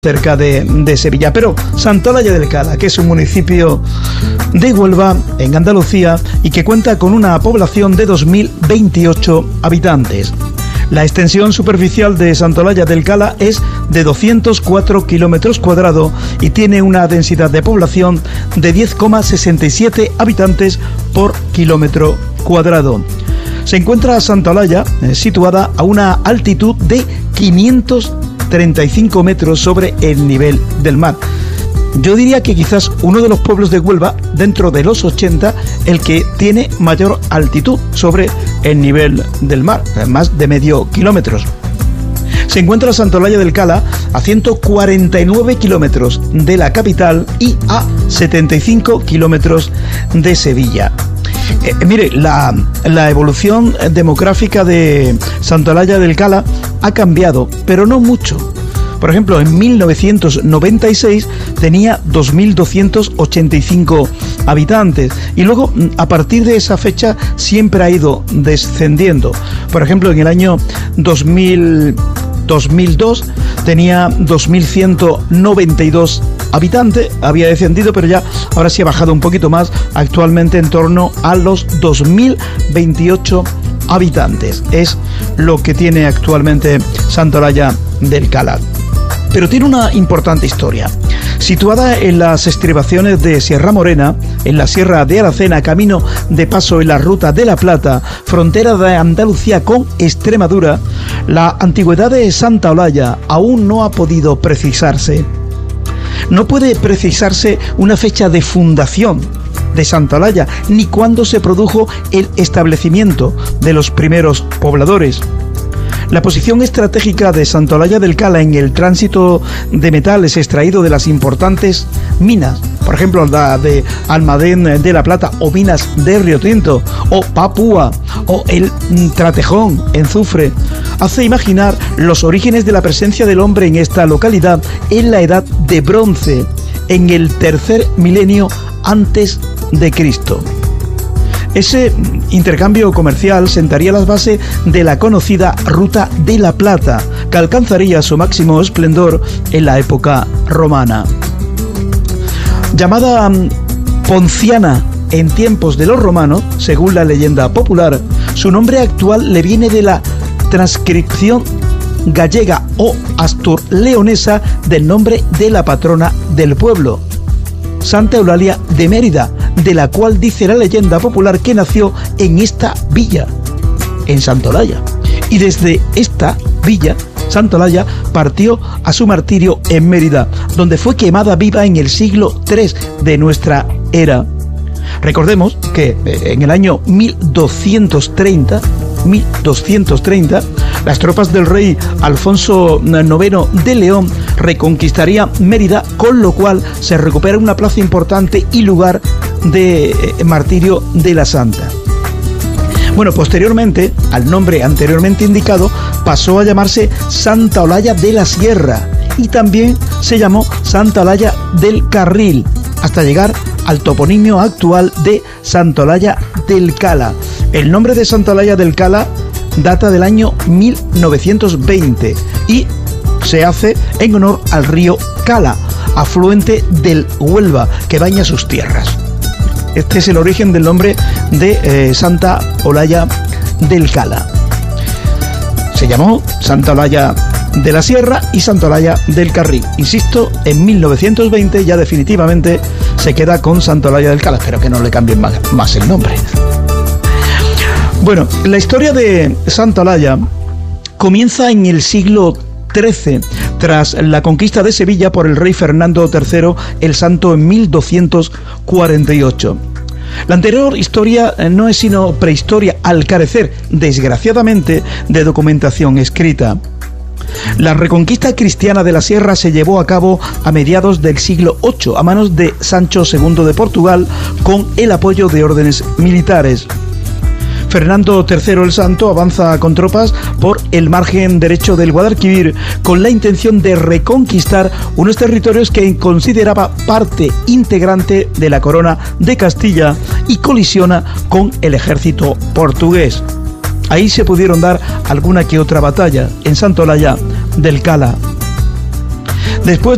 cerca de Sevilla. Pero Santolaya del Cala, que es un municipio de Huelva, en Andalucía, y que cuenta con una población de 2.028 habitantes. La extensión superficial de Santolaya del Cala es de 204 kilómetros cuadrados y tiene una densidad de población de 10,67 habitantes por kilómetro cuadrado. Se encuentra Santolaya situada a una altitud de 535 metros sobre el nivel del mar. Yo diría que quizás uno de los pueblos de Huelva, dentro de los 80, el que tiene mayor altitud sobre el nivel del mar, más de medio kilómetro. Se encuentra Santolaya del Cala a 149 kilómetros de la capital y a 75 kilómetros de Sevilla. Mire, la evolución demográfica de Santolaya del Cala ha cambiado, pero no mucho. Por ejemplo, en 1996 tenía 2.285 habitantes y luego a partir de esa fecha siempre ha ido descendiendo. Por ejemplo, en el año 2002 tenía 2.192 habitantes, había descendido, pero ya ahora sí ha bajado un poquito más, actualmente en torno a los 2.028 habitantes. Es lo que tiene actualmente Santolaya del Cala. Pero tiene una importante historia. Situada en las estribaciones de Sierra Morena, en la Sierra de Aracena, camino de paso en la Ruta de la Plata, frontera de Andalucía con Extremadura, la antigüedad de Santolaya aún no ha podido precisarse. No puede precisarse una fecha de fundación de Santolaya, ni cuándo se produjo el establecimiento de los primeros pobladores. La posición estratégica de Santolaya del Cala en el tránsito de metales extraídos de las importantes minas, por ejemplo la de Almadén de la Plata o minas de Río Tinto o Papúa o el Tratejón en Zufre, hace imaginar los orígenes de la presencia del hombre en esta localidad en la Edad de Bronce, en el tercer milenio antes de Cristo. Ese intercambio comercial sentaría las bases de la conocida Ruta de la Plata, que alcanzaría su máximo esplendor en la época romana. Llamada Ponciana en tiempos de los romanos, según la leyenda popular, su nombre actual le viene de la transcripción gallega o astur-leonesa del nombre de la patrona del pueblo, Santa Eulalia de Mérida, de la cual dice la leyenda popular que nació en esta villa, en Santolaya. Y desde esta villa, Santolaya, partió a su martirio en Mérida, donde fue quemada viva en el siglo III de nuestra era. Recordemos que en el año 1230, las tropas del rey Alfonso IX de León reconquistarían Mérida, con lo cual se recupera una plaza importante y lugar de martirio de la Santa. Bueno, posteriormente, al nombre anteriormente indicado, pasó a llamarse Santolaya de la Sierra y también se llamó Santolaya del Carril, hasta llegar al toponimio actual de Santolaya del Cala. El nombre de Santolaya del Cala data del año 1920 y se hace en honor al río Cala, afluente del Huelva, que baña sus tierras. Este es el origen del nombre de Santa Olaya del Cala. Se llamó Santolaya de la Sierra y Santolaya del Carril. Insisto, en 1920 ya definitivamente se queda con Santolaya del Cala. Espero que no le cambien más el nombre. Bueno, la historia de Santolaya comienza en el siglo XIII, tras la conquista de Sevilla por el rey Fernando III el Santo en 1248. La anterior historia no es sino prehistoria, al carecer, desgraciadamente, de documentación escrita. La reconquista cristiana de la sierra se llevó a cabo a mediados del siglo VIII a manos de Sancho II de Portugal, con el apoyo de órdenes militares. Fernando III el Santo avanza con tropas por el margen derecho del Guadalquivir con la intención de reconquistar unos territorios que consideraba parte integrante de la corona de Castilla y colisiona con el ejército portugués. Ahí se pudieron dar alguna que otra batalla en Santolaya del Cala. Después